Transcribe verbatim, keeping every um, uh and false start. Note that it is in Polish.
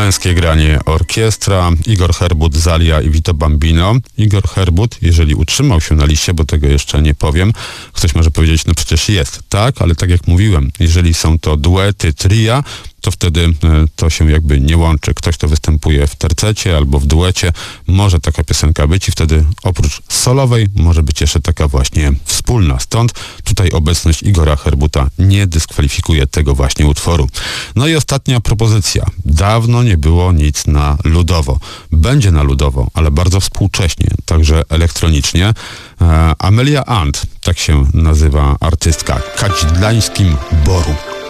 Męskie granie orkiestra, Igor Herbut, Zalia i Vito Bambino. Igor Herbut, jeżeli utrzymał się na liście, bo tego jeszcze nie powiem, ktoś może powiedzieć, no przecież jest. Tak, ale tak jak mówiłem, jeżeli są to duety, tria, to wtedy to się jakby nie łączy. Ktoś, kto występuje w tercecie albo w duecie, może taka piosenka być i wtedy oprócz solowej może być jeszcze taka właśnie wspólna. Stąd tutaj obecność Igora Herbuta nie dyskwalifikuje tego właśnie utworu. No i ostatnia propozycja. Dawno nie było nic na ludowo. Będzie na ludowo, ale bardzo współcześnie, także elektronicznie. E, Amelia Ant, tak się nazywa artystka, Kadzidlańskim Boru.